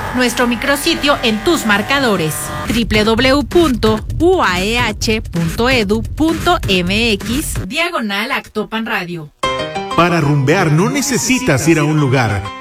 nuestro micrositio en tus marcadores www.uaeh.edu.mx/Actopan Radio. Para rumbear no necesitas ir a un lugar,